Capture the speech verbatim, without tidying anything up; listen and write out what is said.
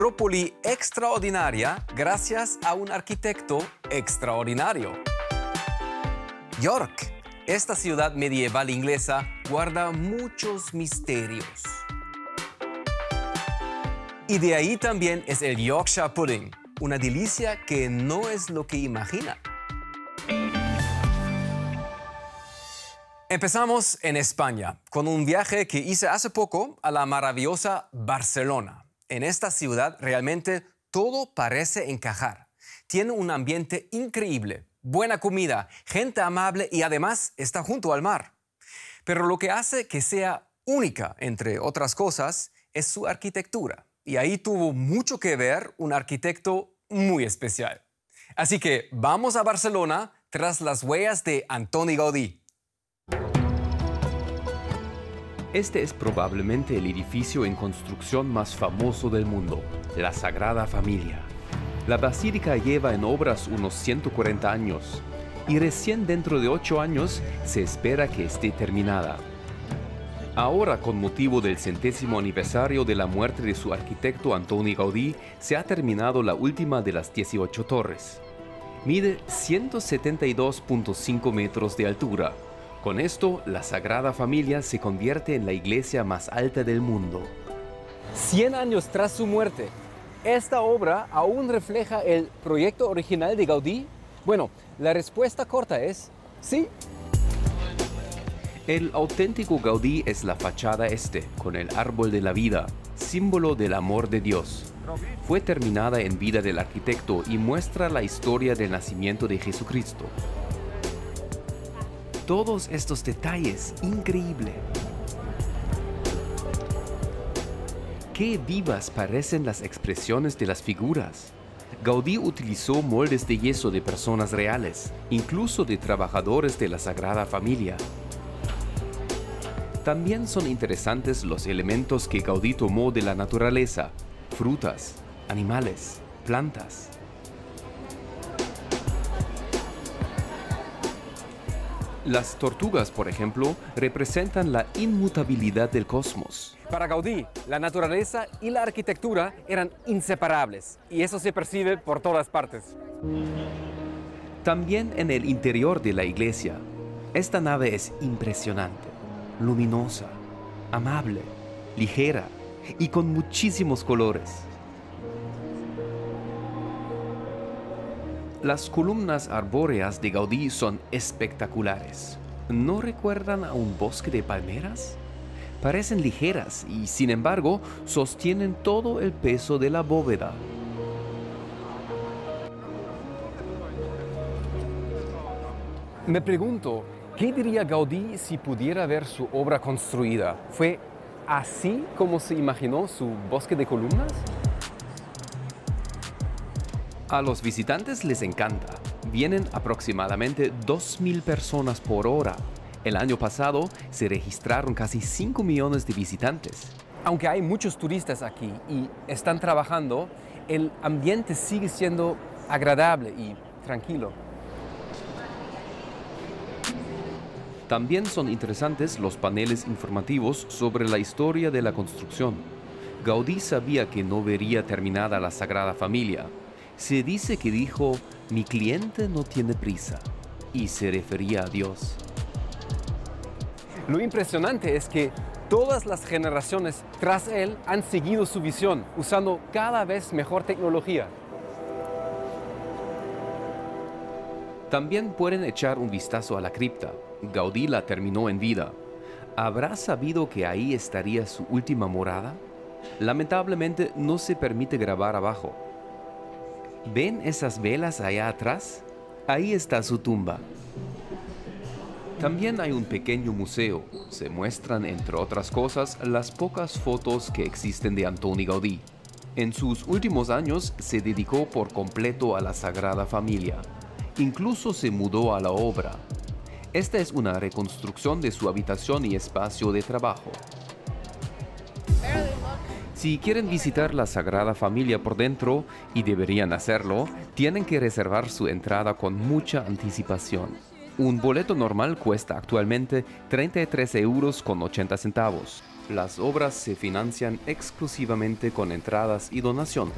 Metrópoli extraordinaria gracias a un arquitecto extraordinario. York, esta ciudad medieval inglesa, guarda muchos misterios. Y de ahí también es el Yorkshire Pudding, una delicia que no es lo que imagina. Empezamos en España, con un viaje que hice hace poco a la maravillosa Barcelona. En esta ciudad realmente todo parece encajar. Tiene un ambiente increíble, buena comida, gente amable y además está junto al mar. Pero lo que hace que sea única, entre otras cosas, es su arquitectura. Y ahí tuvo mucho que ver un arquitecto muy especial. Así que vamos a Barcelona tras las huellas de Antoni Gaudí. Este es probablemente el edificio en construcción más famoso del mundo, la Sagrada Familia. La basílica lleva en obras unos ciento cuarenta años y recién dentro de ocho años se espera que esté terminada. Ahora, con motivo del centésimo aniversario de la muerte de su arquitecto Antoni Gaudí, se ha terminado la última de las dieciocho torres. Mide ciento setenta y dos punto cinco metros de altura. Con esto, la Sagrada Familia se convierte en la iglesia más alta del mundo. Cien años tras su muerte, ¿esta obra aún refleja el proyecto original de Gaudí? Bueno, la respuesta corta es sí. El auténtico Gaudí es la fachada este, con el árbol de la vida, símbolo del amor de Dios. Fue terminada en vida del arquitecto y muestra la historia del nacimiento de Jesucristo. Todos estos detalles, increíble. Qué vivas parecen las expresiones de las figuras. Gaudí utilizó moldes de yeso de personas reales, incluso de trabajadores de la Sagrada Familia. También son interesantes los elementos que Gaudí tomó de la naturaleza: frutas, animales, plantas. Las tortugas, por ejemplo, representan la inmutabilidad del cosmos. Para Gaudí, la naturaleza y la arquitectura eran inseparables, y eso se percibe por todas partes. También en el interior de la iglesia. Esta nave es impresionante. Luminosa, amable, ligera y con muchísimos colores. Las columnas arbóreas de Gaudí son espectaculares. ¿No recuerdan a un bosque de palmeras? Parecen ligeras y, sin embargo, sostienen todo el peso de la bóveda. Me pregunto, ¿qué diría Gaudí si pudiera ver su obra construida? ¿Fue así como se imaginó su bosque de columnas? A los visitantes les encanta. Vienen aproximadamente dos mil personas por hora. El año pasado se registraron casi cinco millones de visitantes. Aunque hay muchos turistas aquí y están trabajando, el ambiente sigue siendo agradable y tranquilo. También son interesantes los paneles informativos sobre la historia de la construcción. Gaudí sabía que no vería terminada la Sagrada Familia. Se dice que dijo: "Mi cliente no tiene prisa", y se refería a Dios. Lo impresionante es que todas las generaciones tras él han seguido su visión, usando cada vez mejor tecnología. También pueden echar un vistazo a la cripta. Gaudí la terminó en vida. ¿Habrá sabido que ahí estaría su última morada? Lamentablemente no se permite grabar abajo. ¿Ven esas velas allá atrás? Ahí está su tumba. También hay un pequeño museo. Se muestran, entre otras cosas, las pocas fotos que existen de Antoni Gaudí. En sus últimos años se dedicó por completo a la Sagrada Familia. Incluso se mudó a la obra. Esta es una reconstrucción de su habitación y espacio de trabajo. Si quieren visitar la Sagrada Familia por dentro, y deberían hacerlo, tienen que reservar su entrada con mucha anticipación. Un boleto normal cuesta actualmente treinta y tres euros con ochenta centavos. Las obras se financian exclusivamente con entradas y donaciones.